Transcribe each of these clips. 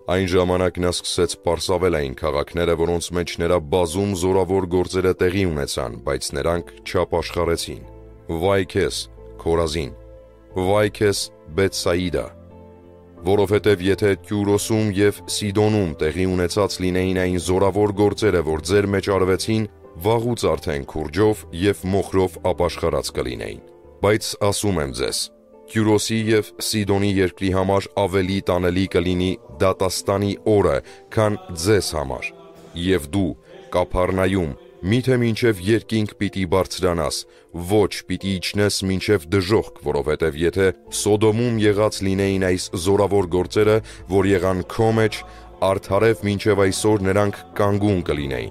Այն ժամանակ նա սկսեց պարսավել այն քաղաքները, որոնց մեջ նրա բազում զորավոր գործերը տեղի ունեցան, բայց նրանք չապաշխարեցին։ Վայ քեզ, Քորազին, վայ քեզ, Բեթսայիդա, որովհետև եթե Տյուրոսում և Սիդոնում տեղի ունեցած լինեին այն զորավոր գործերը, որ ձեր մեջ արվեցին, վաղուց արդեն քուրջով և մոխրով ապաշխարած կլինեին։ Բայց ասում եմ ձեզ, Տյուրոսի և Սիդոնի երկրի համար ավելի տանելի կլինի դատաստանի օրը, քան ձեզ համար։ Եվ դու, Կափառնայում, միթե մինչև երկինք պիտի բարձրանաս, ոչ պիտի իջնես մինչև դժոխք, որովհետև եթե Սոդոմում եղած լինեին այս զորավոր գործերը, որ եղան քո մեջ, արդարև մինչև այսօր նրանք կանգուն կլինեին։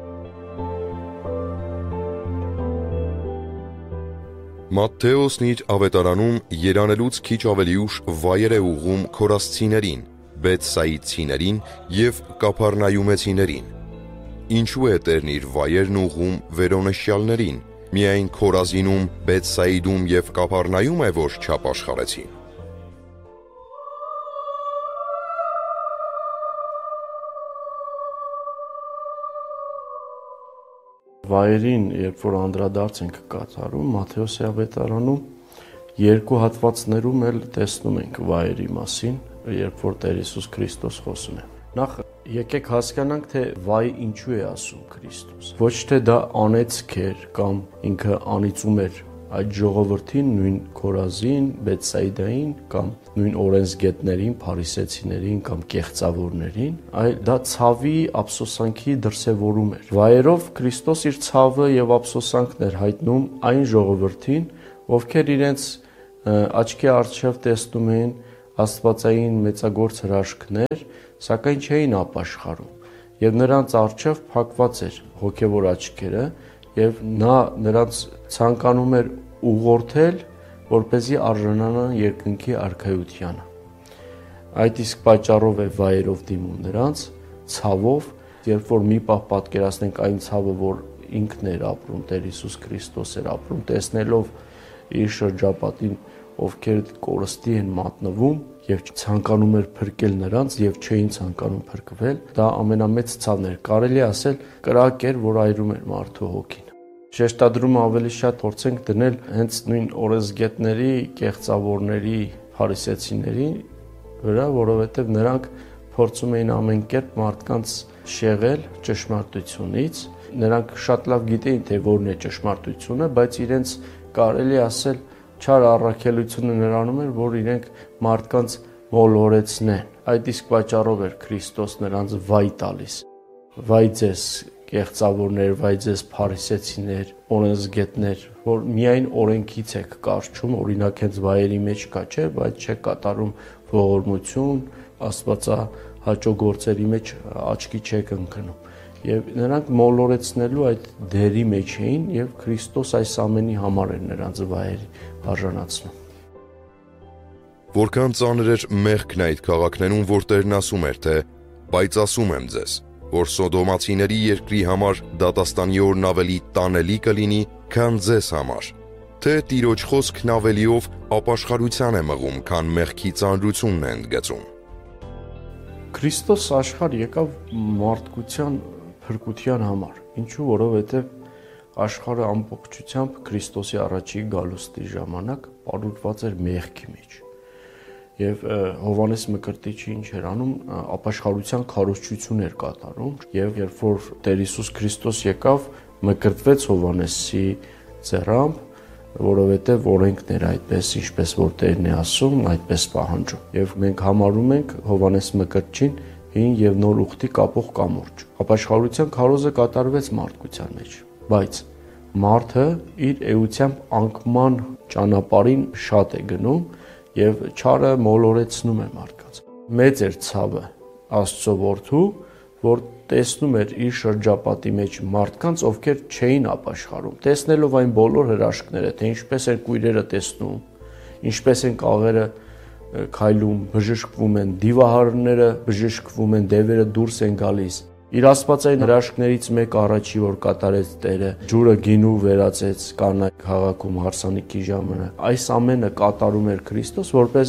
Մատթեոսն իր ավետարանում երանելուց քիչ ավելի ուշ վայեր է ուղղում քորասցիներին, բեթսայիդցիներին և կափառնայումեցիներին։ Ինչու է Տերն իր վայերն ուղղում վերոնշյալներին, միայն Քորազինում, Բեթսայիդում և Կափառնայում է, որ չապաշխարեցին։ Վայերին, երբ որ անդրադարձ ենք կատարում, Մատթեոսի ավետարանում երկու հատվածներում էլ տեսնում ենք վայերի մասին, երբ որ Տեր Հիսուս Քրիստոս խոսում է։ Նախ եկեք հասկանանք, թե վայ ինչու է ասում Քրիստոս։ Ոչ թե դա անեծք էր կամ ինքը անիծում էր այդ ժողովրդին, նույն Քորազին, Բեթսայիդային կամ նույն օրենսգետներին, փարիսեցիներին կամ կեղծավորներին, այլ դա ցավի, ափսոսանքի դրսևորում էր։ Վայերով Քրիստոս իր ցավը եւ ափսոսանքն էր հայտնում այն ժողովրդին, ովքեր իրենց աչքի առջև տեսնում էին աստվածային մեծագործ հրաշքներ, սակայն չէին ապաշխարում, եւ նրանց առջև փակված էր հոգեվոր աչքերը, եւ նա նրանց ցանկանում էր ուղղորդել, որպեսզի արժանանան երկնքի արքայությանը։ Այդ իսկ պատճառով է վայերով դիմում նրանց, ցավով, երբ որ մի պահ պատկերացնենք այն ցավը, որ ինքն էր ապրում, Տեր Հիսուս Քրիստոս էր ապրում, տեսնելով իր շրջապատին, ովքեր կորստի են մատնվում եւ ցանկանում էր փրկել նրանց եւ չէին ցանկանում փրկվել, դա ամենամեծ ցավն էր, կարելի ասել կրակ էր, որ այրում էր մարդու հոգին։ Շեշտադրումը ավելի շատ փորձենք դնել հենց նույն օրենսգետների, կեղծավորների, փարիսեցիների վրա, որովհետեւ նրանք փորձում էին ամեն կերպ մարդկանց շեղել ճշմարտությունից։ Նրանք շատ լավ գիտեին, թե որն է ճշմարտությունը, բայց իրենց կարելի ասել չար առաքելությունը նրանում էր, որ իրենք մարդկանց մոլորեցնեն։ Այդ իսկ պատճառով էր Քրիստոս նրանց վայ տալիս։ Վայ ձեզ կեղծավորներ, վայ ձեզ փարիսեցիներ, օրենսգետներ, որ միայն օրենքից եք կարճում, օրինակ հենց վայերի մեջ կա, չէ, բայց չեք կատարում ողորմություն, աստվածահաճո գործերի մեջ աչքի չեք ընկնում։ Եվ նրանք մոլորեցնելու այդ դերի մեջ էին եւ Քրիստոս այս ամենի համար էր նրանց վայերի արժանացնում։ Որքան ծանր էր մեղքն այդ քաղաքներում, որ Տերն ասում էր, թե «Բայց ասում եմ ձեզ, որ Սոդոմացիների երկրի համար դատաստանի օրն ավելի տանելի կլինի, քան ձեզ համար, թե Տիրոջ խոսքն ավելիով ապաշխարության է մղում, քան մեղքի ծանրությունն է ընդգծում»։ Քրիստոս աշխարհ եկավ մարդկության փրկության համար։ Ինչու՞, որովհետև աշխարհը ամբողջությամբ Քրիստոսի առաջի գալուստի ժամանակ պարուրված էր մեղքի մեջ։ Եվ Հովհաննես Մկրտիչը ինչ էր անում, ապաշխարության քարոզչություն էր կատարում, եւ երբ որ Տեր Հիսուս Քրիստոս եկավ, մկրտվեց Հովհաննեսի ձեռամբ, որովհետև օրենքն էր այդպես, ինչպես որ Տերն է ասում, այդպես պահանջում։ Եվ մենք համարում ենք Հովհաննես Մկրտչին հին եւ նոր ուխտի կապող կամուրջ։ Ապաշխարության քարոզը կատարվեց մարդկության մեջ, բայց մարդը իր էությամբ անկման ճանապարհին շատ է գնում եւ չարը մոլորեցնում է մարդկանց։ Մեծ էր ցավը Աստծո որդու, որ տեսնում էր իր շրջապատի մեջ մարդկանց, ովքեր չէին ապաշխարում, տեսնելով այն բոլոր հրաշքները, թե ինչպես են կույրերը տեսնում, ինչպես են կաղերը քայլում, բժշկվում են, դիվահարները բժշկվում են, դևերը դուրս են գալիս։ Իր աստվածային հրաշքներից մեկ առաջի, որ կատարեց Տերը, ջուրը գինու վերածեց Կանայ քաղաքում հարսանիքի ժամանակ։ Այս ամենը կատարում էր Քրիստոս, որպեսզի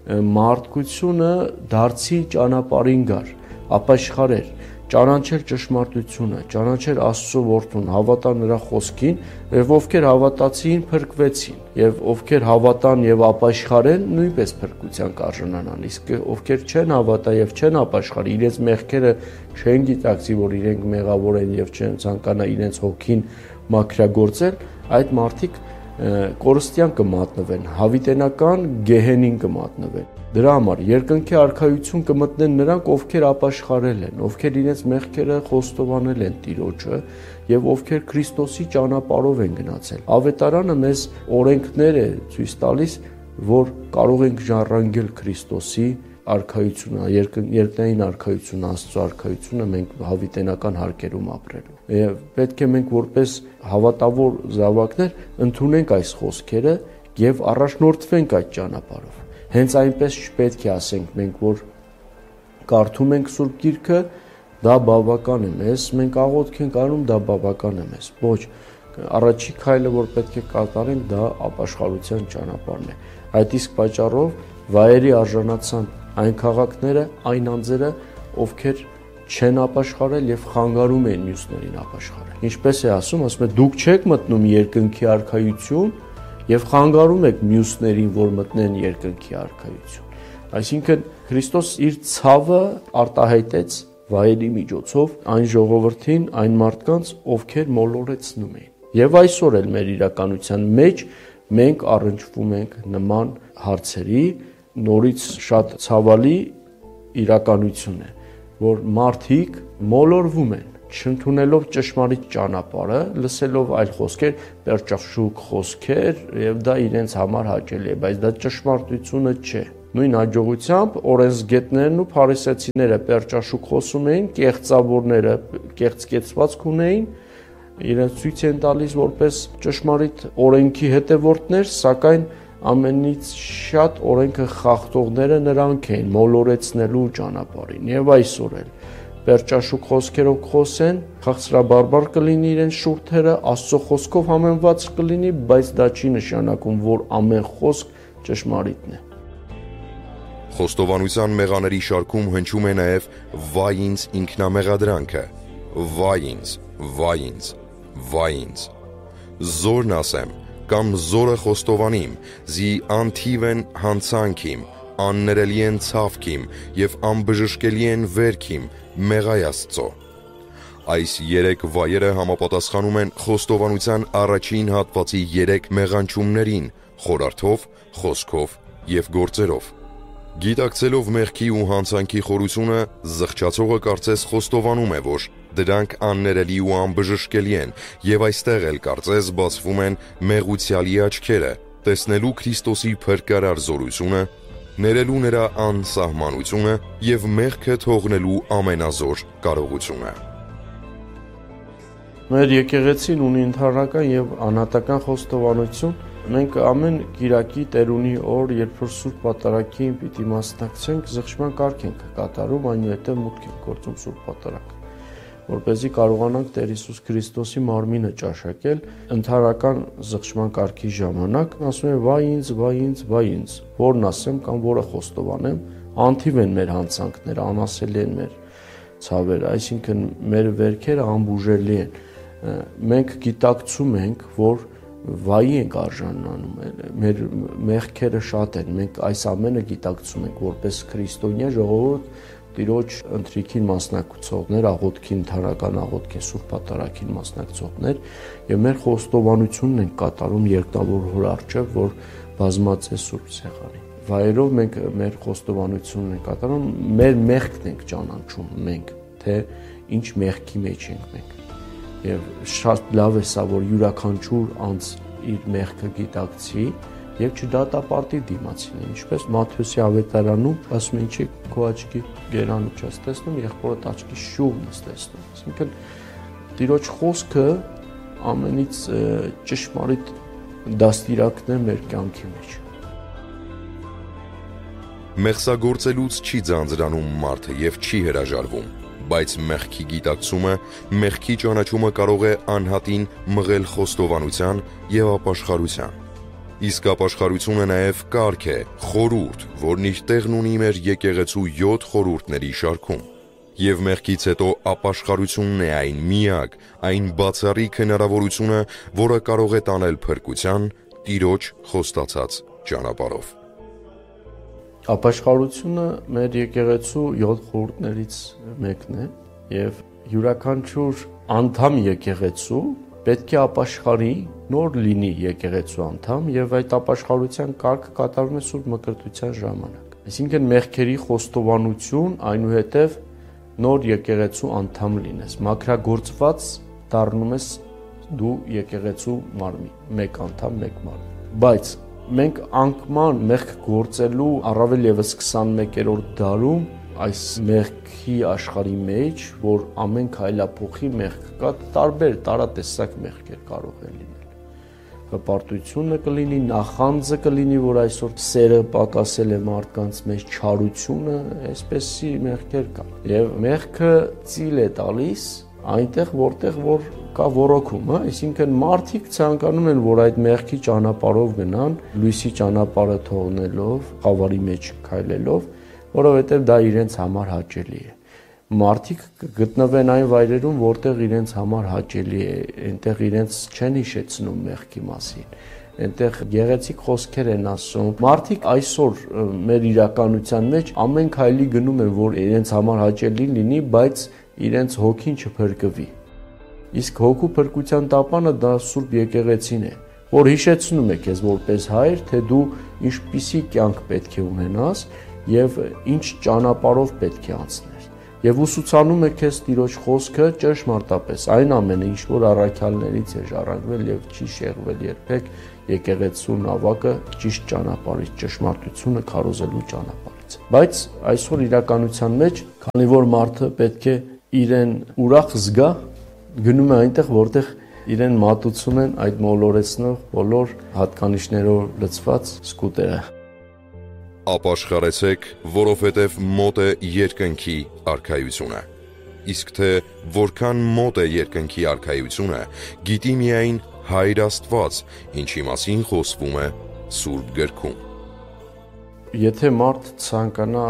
մարդկությունը դարձի ճանապարհին գար, ապաշխարեր, ճանաչեր ճշմարտությունը, ճանաչեր Աստծո որդուն, հավատա նրա խոսքին, եւ ովքեր հավատացին փրկվեցին, եւ ովքեր հավատան եւ ապաշխարեն, նույնպես փրկության կարժանանան, իսկ ովքեր չեն հավատա եւ չեն ապաշխարի, իրենց մեղքերը չեն գիտակցի, որ իրենք մեղավոր են եւ չեն ցանկանա իրենց հոգին մաքրագործել, այդ մարդիկ կորստյան կմատնվեն, հավիտենական գեհենին կմատնվեն։ Դրա համար երկնքի արքայություն կմտնեն նրանք, ովքեր ապաշխարել են, ովքեր իրենց մեղքերը խոստովանել են Տիրոջը եւ ովքեր Քրիստոսի ճանապարհով են գնացել։ Ավետարանը մեզ օրենքներ է ցույց տալիս, որ կարող ենք ժառանգել Քրիստոսի արքայությունը, երկնային արքայությունը, Աստծո արքայությունը մենք հավիտենական հարկերում ապրելու։ Եվ պետք է մենք որպես հավատավոր զավակներ ընդունենք այս խոսքերը եւ առաջնորդվենք այդ ճանապարհով։ Հենց այնպես չպետք է ասենք մենք, որ կարդում ենք Սուրբ Գիրքը, դա բավական է մեզ, մենք աղոթք ենք անում, դա բավական է մեզ։ Ոչ, առաջի քայլը, որ պետք է կատարենք, դա ապաշխարության ճանապարհն է։ Այդ իսկ պատճառով վայերի արժանացան այն քաղաքները, այն անձերը, ովքեր չեն ապաշխարել եւ խանգարում են մյուսներին ապաշխարել։ Ինչպես է ասում է դուք չեք մտնում երկնքի արքայություն եւ խանգարում եք մյուսներին, որ մտնեն երկնքի արքայություն։ Այսինքն Քրիստոս իր ցավը արտահայտեց վայերի միջոցով այն ժողովրդին, այն մարդկանց, ովքեր մոլորեցնում էին։ Եվ այսօր էլ մեր իրականության մեջ մենք առնչվում ենք նման հարցերի, նորից շատ ցավալի իրականություն է, որ մարդիկ մոլորվում են, չընդունելով ճշմարիտ ճանապարհը, լսելով այլ խոսքեր, պերճախշուկ խոսքեր, եւ դա իրենց համար հաճելի է, բայց դա ճշմարտությունը չէ։ Նույն հաջողությամբ օրենսգետներն ու փարիսեցիները պերճաշուկ խոսում էին, կեղծավորները կեղծկեցվածք ունեին, իրենց ցույց են տալիս որպես ճշմարիտ օրենքի հետևորդներ, սակայն ամենից շատ օրենքը խախտողները նրանք էին մոլորեցնելու ճանապարհին։ Եվ այսօր էլ պերճաշուկ խոսքերով խոսեն, խաղցրաբարբար կլինի իրենց շուրթերը, Աստծո խոսքով համեմված կլինի, բայց դա չի նշանակում, որ ամեն խոսք ճշմարիտն է։ Խոստովանության մեղաների շարքում հնչում է նաև «Վայ ինձ» ինքնամեղադրանքը. «Վայ ինձ, վայ ինձ, վայ ինձ»։ Զորն ասեմ, կամ զորը խոստովանիմ, զի անթիվ են հանցանքիմ, աններելի են ցավքիմ եւ անբժշկելի են վերքիմ, մեղայ Աստծո։ Այս երեք վայերը համապատասխանում են խոստովանության առաջին հատվածի երեք մեղանչումներին՝ խորհրդով, խոսքով եւ գործերով։ Գիտակցելով մեղքի ու հանցանքի խորությունը, զղջացողը կարծես խոստովանում է, որ դրանք աններելի ու անբժշկելի են, եւ այստեղ էլ կարծես բացվում են մեղուցյալի աչքերը, տեսնելու Քրիստոսի փրկարար զորությունը, ներելու նրա անսահմանությունը եւ մեղքը թողնելու ամենազոր կարողությունը։ Մեր եկեղեցին ունի ընդհանրական եւ անհատական խոստովանություն։ Մենք ամեն Կիրակի Տերունի օր, երբ որ Սուրբ Պատարագին պիտի մասնակցենք, զղջման կարգ ենք կատարում, այնուհետև մուտք ենք գործում Սուրբ Պատարագ, որպեսզի կարողանանք Տեր Հիսուս Քրիստոսի մարմինը ճաշակել։ Ընդհանրական զղջման կարգի ժամանակ ասում են «Վայ ինձ, վայ ինձ, վայ ինձ», որն ասեմ կամ որը խոստովանեմ, անթիվ են մեր հանցանքները, անասելի են մեր ցավերը, այսինքն մեր վերքերը անբուժելի են։ Մենք գիտակցում ենք, որ վայի ենք արժանանում, մեր մեղքերը շատ են, մենք այս ամենը գիտակցում ենք որպես քրիստոնյա ժողովուրդ, Տիրոջ ընթրիքին մասնակցողներ, աղոթքին, ընդհանրական աղոթքին, Սուրբ Պատարագին մասնակցողներ, եւ մեր խոստովանությունն ենք կատարում երկնավոր Հոր առջև, որ բազմած է Սուրբ Սեղանի։ Վայերով մենք մեր խոստովանությունն ենք կատարում, մեր մեղքն ենք ճանաչում մենք, թե ինչ մեղքի մեջ ենք մենք։ Եվ շատ լավ է սա, որ յուրաքանչյուր անձ իր մեղքը գիտակցի եւ չդատապարտի դիմացին, ինչպես Մատթեոսի ավետարանում ասում են, ինչի քո աչքի գերանը չես տեսնում, եղբորդ աչքի շուռն ես տեսնում։ Այսինքն Տիրոջ խոսքը ամենից ճշմարիտ դաստիարակն է մեր կյանքի մեջ։ Մեղսագործելուց չի ձանձրանում մարդը եւ չի հրաժարվում, բայց մեղքի գիտակցումը, մեղքի ճանաչումը կարող է անհատին մղել խոստովանության եւ ապաշխարության։ Իսկ ապաշխարությունը նաև կարգ է, խորհուրդ, որն իր տեղն ունի մեր եկեղեցու 7 խորհուրդների շարքում։ Եվ մեղքից հետո ապաշխարությունն է այն միակ, այն բացառիկ հնարավորությունը, որը կարող է տանել փրկության Տիրոջ խոստացած ճանապարհով։ Ապաշխարությունը մեր եկեղեցու 7 խորհուրդներից մեկն է եւ յուրաքանչյուր անդամ եկեղեցու պետք է ապաշխարի, նոր լինի եկեղեցու անդամ եւ այդ ապաշխարության կարգը կատարվում է Սուրբ Մկրտության ժամանակ։ Այսինքն մեղքերի խոստովանություն, այնուհետեւ նոր եկեղեցու անդամ լինես, մաքրագործված դառնում ես դու եկեղեցու մարմին, մեկ անդամ, մեկ մարմին։ Բայց մենք անկման մեղք գործելու առավել եւս 21-րդ դարում այս մեղքի աշխարհի մեջ, որ ամեն քայլափոխի մեղք կա, տարբեր տարատեսակ մեղքեր կարող են լինել։ Հպարտությունը կլինի, նախանձը կլինի, որ այսօր սերը պակասել է մարդկանց մեջ, չարությունը, այսպեսի մեղքեր կա։ Եվ մեղքը ծիլ է տալիս այնտեղ, որտեղ որ կա ոռոգում, այսինքն մարդիկ ցանկանում են, որ այդ մեղքի ճանապարհով գնան, լույսի ճանապարհը թողնելով, խավարի մեջ քայլելով, որովհետև դա իրենց համար հաճելի է։ Մարդիկ գտնվեն այն վայրերում, որտեղ իրենց համար հաճելի է, այնտեղ իրենց չեն հիշեցնում մեղքի մասին, այնտեղ գեղեցիկ խոսքեր են ասում։ Մարդիկ այսօր մեր իրականության մեջ ամեն քայլի գնում են, որ իրենց համար հաճելի լինի, բայց իրենց հոգին չփրկվի։ Իսկ հոգու փրկության տապանը դա Սուրբ Եկեղեցին է, որ հիշեցնում է քեզ որպես հայր, թե դու ինչպիսի կյանք պետք է ունենաս եւ ինչ ճանապարհով պետք է անցնես։ Եվ ուսուցանում է քեզ Տիրոջ խոսքը ճշմարտապես, այն ամենը, ինչ որ առաքյալներից է ժառանգվել եւ չի շեղվել երբեք եկեղեցու նավակը ճիշտ ճանապարհից, ճշմարտությունը քարոզելու ճանապարհից։ Բայց այսօր իրականության մեջ, քանի որ մարդը պետք է իրեն ուրախ զգա, գնում է այնտեղ, որտեղ իրեն մատուցում են այդ մոլորեցնող բոլոր հատկանիշներով լցված սկուտերը։ Ապաշխարեցեք, որովհետև մոտ է երկնքի արքայությունը։ Իսկ թե որքան մոտ է երկնքի արքայությունը, գիտի միայն Հայր Աստված, ինչի մասին խոսվում է Սուրբ Գրքում։ Եթե մարդ ցանկանա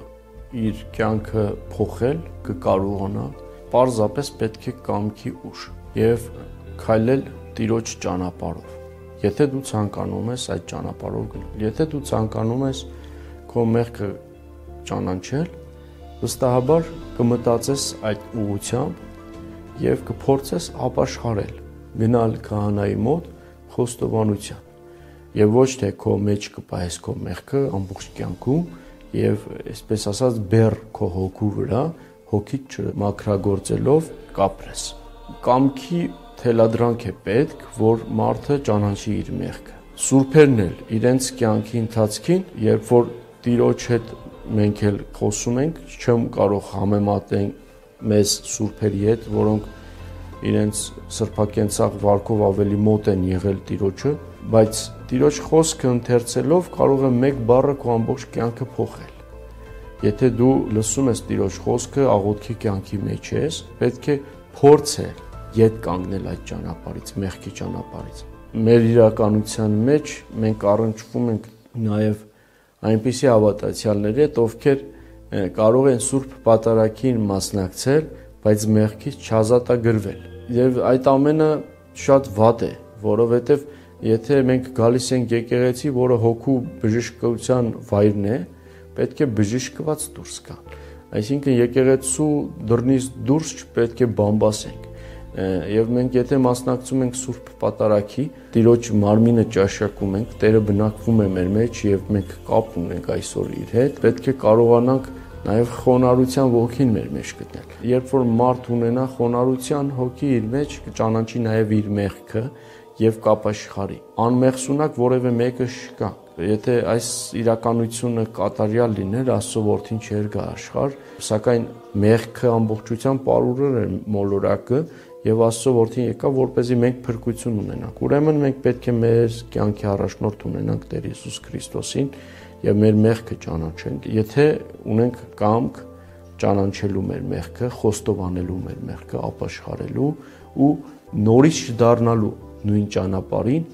իր կյանքը փոխել, կկարողանա, պարզապես պետք է կամքի ուժ եւ քայլել Տիրոջ ճանապարհով։ Եթե դու ցանկանում ես այդ ճանապարհով գնալ, եթե դու ցանկանում ես քո մեղքը ճանաչել, վստահաբար կմտածես այդ ուղղությամբ եւ կփորձես ապաշխարել, գնալ քահանայի մոտ խոստովանության եւ ոչ թե քո մեջ կպահես քո մեղքը ամբողջ կյանքում եւ այսպես ասած բեռ քո հոգու վրա հոգիդ չմաքրագործելով կապրես։ Կամքի թելադրանք է պետք, որ մարդը ճանաչի իր մեղքը։ Սուրբերն էլ իրենց կյանքի ընթացքին, երբ որ Տիրոջ հետ մենք էլ խոսում ենք, չեմ կարող համեմատել մեզ սուրբերի հետ, որոնք իրենց սրբակենցաղ վարքով ավելի մոտ են եղել Տիրոջը, բայց Տիրոջ խոսքը ընթերցելով կարող է մեկ բառը քո ամբողջ կյանքը փոխել։ Եթե դու լսում ես Տիրոջ խոսքը, աղոթքի կյանքի մեջ ես, պետք է փորձել ետ կանգնել այդ ճանապարհից, մեղքի ճանապարհից։ Մեր իրականության մեջ մենք առնչվում ենք նաև այնպիսի հավատացյալների հետ, ովքեր կարող են Սուրբ Պատարագին մասնակցել, բայց մեղքից չազատագրվել։ Եվ այդ ամենը շատ վատ է, որովհետև եթե մենք գալիս ենք եկեղեցի, որը հոգու բժշկության վայրն է, պետք է բժշկված դուրս գան։ Այսինքն եկեղեցու դռնից դուրս չպետք է բամբասենք։ Եվ մենք եթե մասնակցում ենք Սուրբ Պատարագի, Տիրոջ մարմինը ճաշակում ենք, Տերը բնակվում է մեր մեջ եւ մենք կապ ունենք այսօր իր հետ, պետք է կարողանանք նաեւ խոնարհության ոգին մեր մեջ գտնել։ Երբ որ մարդ ունենա խոնարհության հոգի իր մեջ, կճանաչի նաեւ իր մեղքը եւ կապաշխարի։ Անմեղսունակ որևէ մեկը չկա։ Եթե այս իրականությունը կատարյալ լիներ, Աստծո որդին չէր գա աշխարհ, սակայն մեղքը ամբողջությամբ պարուրել էր մոլորակը եւ Աստծո որդին եկավ, որպեսզի մենք փրկություն ունենանք։ Ուրեմն մենք պետք է մեր կյանքի առաջնորդ ունենանք Տեր Հիսուս Քրիստոսին եւ մեր մեղքը ճանաչենք։ Եթե ունենք կամք ճանաչելու մեր մեղքը, խոստովանելու մեր մեղքը, ապաշխարելու ու նորից չդառնալու նույն ճանապարհին,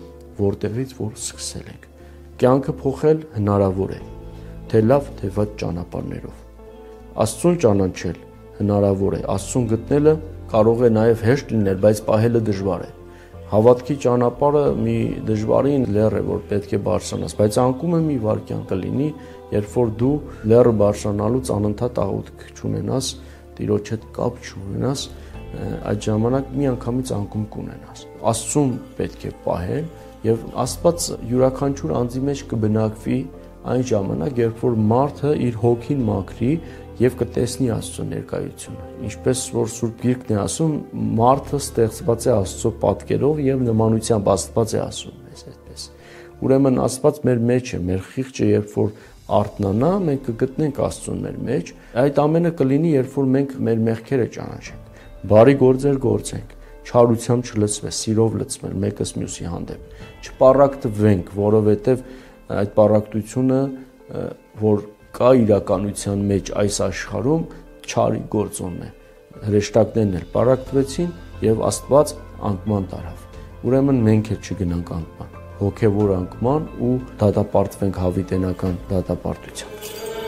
որտեղից որ սկսել ենք։ Կյանքը փոխել հնարավոր է, թե լավ, թե վատ ճանապարհներով։ Աստծուն ճանաչել հնարավոր է, Աստծուն գտնելը կարող է նաև հեշտ լինել, բայց պահելը դժվար է։ Հավատքի ճանապարհը մի դժվարին լեռ է, որ պետք է բարձրանաս, բայց անկումը մի վայրկյան կլինի, երբ որ դու լեռը բարձրանալուց անընդհատ աղոթք չունենաս, Տիրոջ հետ կապ չունենաս, այդ ժամանակ միանգամից անկում կունենաս։ Աստծուն պետք է պահել եւ Աստված յուրաքանչյուր անձի մեջ կբնակվի այն ժամանակ, երբ որ մարդը իր հոգին մաքրի եւ կտեսնի Աստծո ներկայությունը։ Ինչպես որ Սուրբ Գիրքն է ասում, մարդը ստեղծված է Աստծո պատկերով եւ նմանությամբ, Աստված է ասում մեզ այդպես։ Ուրեմն Աստված մեր մեջ է, մեր խիղճը երբ որ արթնանա, մենք կգտնենք Աստծուն մեր մեջ։ Այդ ամենը կլինի, երբ որ մենք մեր մեղքերը ճանաչենք, բարի գործեր գործենք, չարությամբ չլցվենք, սիրով լցվենք մեկս մյուսի հանդեպ, չպառակտվենք, որովհետև այդ պառակտությունը, որ կա իրականության մեջ այս աշխարհում, չարի գործոնն է։ Հրեշտակներն էլ պառակտվեցին եւ Աստված անկման տարավ։ Ուրեմն մենք էլ չգնանք անկման, հոգևոր անկման ու դատապարտվենք հավիտենական դատապարտությամբ։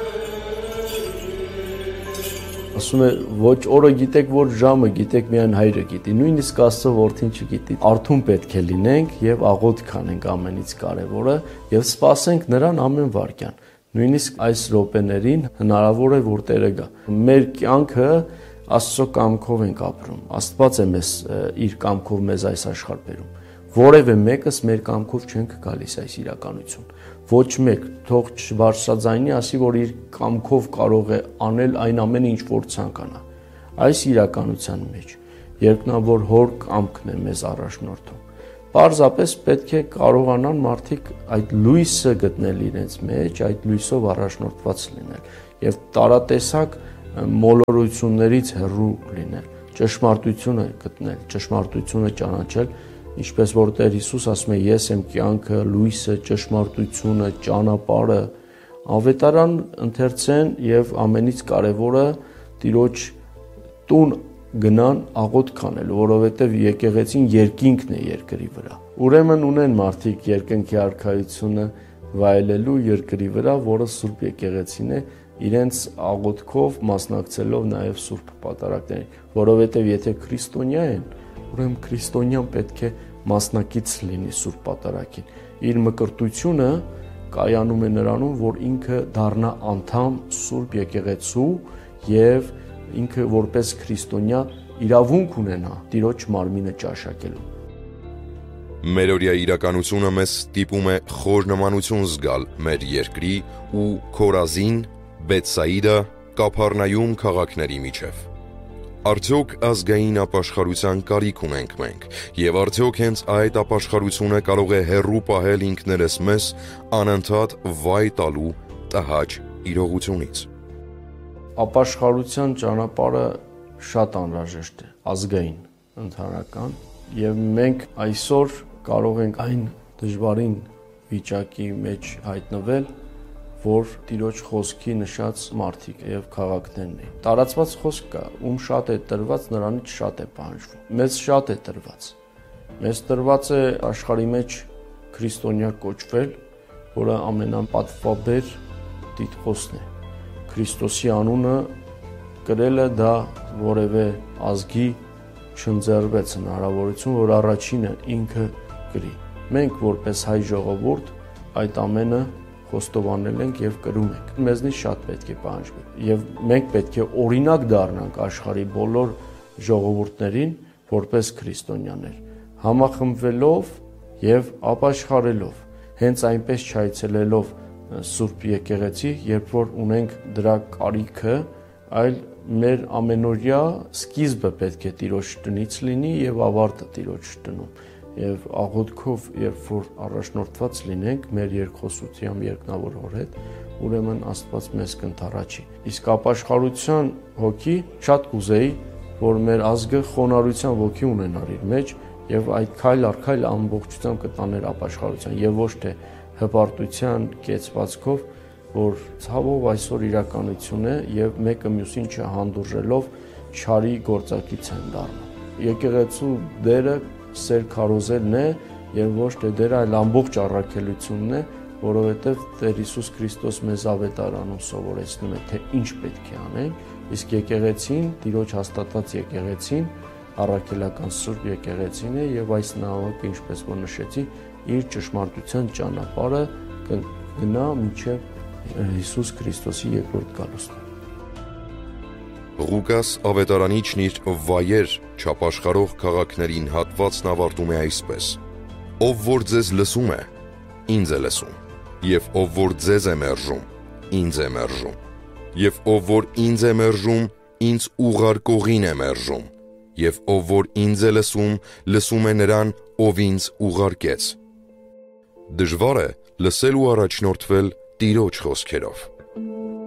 Ասում է ոչ օրը գիտեք, որ ժամը գիտեք, միայն Հայրը գիտի, նույնիսկ Աստծո որդին չգիտի։ Արթուն պետք է լինենք եւ աղոթք անենք ամենից կարեւորը եւ սպասենք նրան ամեն վարքյան։ Նույնիսկ այս րոպեներին հնարավոր է որ Տերը գա։ Մեր կյանքը Աստծո կամքով ենք ապրում։ Աստված է մեզ իր կամքով մեզ այս աշխարհ բերում։ Որևէ մեկս մեր կամքով չենք գալիս այս իրականություն։ Ոչ մեկ թող չբարձրաձայնի, ասի, որ իր կամքով կարող է անել այն ամենը, ինչ որ ցանկանա։ Այս իրականության մեջ երկնավոր Հոր կամքն է մեզ առաջնորդում։ Պարզապես պետք է կարողանան մարդիկ այդ լույսը գտնել իրենց մեջ, այդ լույսով առաջնորդված լինել եւ տարատեսակ մոլորություններից հեռու լինել, ճշմարտությունը գտնել, ճշմարտությունը ճանաչել, ինչպես որ Տեր Հիսուս ասում է, ես եմ կյանքը, լույսը, ճշմարտությունը, ճանապարհը, ավետարան ընթերցեն եւ ամենից կարեւորը Տիրոջ տուն գնան աղոթք անել, որովհետև եկեղեցին երկինքն է երկրի վրա։ Ուրեմն ունեն մարդիկ երկնքի արքայությունը վայելելու երկրի վրա, որը Սուրբ եկեղեցին է, իրենց աղոթքով մասնակցելով նաև Սուրբ պատարագներին, որովհետև եթե քրիստոնյա են, ուրեմն քրիստոնյան պետք է մասնակից լինի Սուրբ պատարագին։ Իր մկրտությունը կայանում է նրանում, որ ինքը դառնա անդամ Սուրբ եկեղեցու եւ ինքը որպես քրիստոնյա իրավունք ունենա Տիրոջ մարմինը ճաշակելու։ Մերօրյա իրականությունը մեզ ստիպում է խոր նմանություն զգալ մեր երկրի ու Քորազին, Բեթսայիդա, Կափառնայում քաղաքների միջև։ Արդյոք ազգային ապաշխարության կարիք ունենք մենք, եւ արդյոք հենց այդ ապաշխարությունը կարող է հեռու պահել ինքներս մեզ անընդհատ վայ տալու տհաճ իրողությունից։ Ապաշխարության ճանապարհը շատ անհրաժեշտ է, ազգային, ընդհանրական, եւ մենք այսօր կարող ենք այն դժվարին վիճակի մեջ հայտնվել, որ Տիրոջ խոսքի նշած մարդիկ եւ քաղաքներն են։ Տարածված խոսք կա, ում շատ է տրված, նրանից շատ է պահանջվում։ Մեզ շատ է տրված։ Մեզ տրված է աշխարհի մեջ քրիստոնյա կոչվել, որը ամենապատվաբեր տիտղոսն է։ Քրիստոսի անունը կրելը դա որևէ ազգի չընձեռվեց հնարավորություն, որ առաջինը ինքը կրի։ Մենք որպես հայ ժողովուրդ այդ ամենը խոստովանել ենք եւ կրում ենք։ Մեզնից շատ պետք է պահանջվի եւ մենք պետք է օրինակ դառնանք աշխարհի բոլոր ժողովուրդներին որպես քրիստոնյաներ, համախմբվելով եւ ապաշխարելով, հենց այնպես չայցելելով Սուրբ եկեղեցի, երբ որ ունենք դրա կարիքը, այլ մեր ամենօրյա սկիզբը պետք է Տիրոջ տնից լինի եւ ավարտը Տիրոջ տնում։ Եվ աղոթքով, երբ որ առաջնորդված լինենք մեր երկխոսությամբ երկնավոր Հոր հետ, ուրեմն Աստված մեզ կընդառաջի։ Իսկ ապաշխարության հոգի շատ կուզեի, որ մեր ազգը խոնարհության ոգի ունենար իր մեջ եւ այդ քայլ առ քայլ ամբողջությամբ կտաներ ապաշխարության եւ ոչ թե հպարտության կեցվածքով, որ ցավով այսօր իրականություն է եւ մեկը մյուսին չհանդուրժելով չարի գործակից են դառնում։ Եկեղեցու դերը սեր քարոզելն է եւ ոչ թե դերը, այլ ամբողջ առաքելությունն է, որովհետեւ Տեր Հիսուս Քրիստոս մեզ ավետարանում սովորեցնում է, թե ինչ պետք է անենք, իսկ եկեղեցին, Տիրոջ հաստատած եկեղեցին, առաքելական Սուրբ եկեղեցին է եւ այս նավակը, ինչպես որ նշեցի, իր ճշմարտության ճանապարհը կգնա մինչեւ Հիսուս Քրիստոսի երկրորդ գալուստը։ Ղուկաս ավետարանիչն իր վայեր չապաշխարող քաղաքներին հատվածն ավարտում է այսպես. Ով որ ձեզ լսում է, ինձ է լսում, եւ ով որ ձեզ է մերժում, ինձ է մերժում, եւ ով որ ինձ է մերժում, ինձ ուղարկողին է մերժում, եւ ով որ ինձ է լսում, լսում է նրան, ով ինձ ուղարկեց։ Դժվար է լսել ու առաջնորդվել Տիրոջ խոսքերով։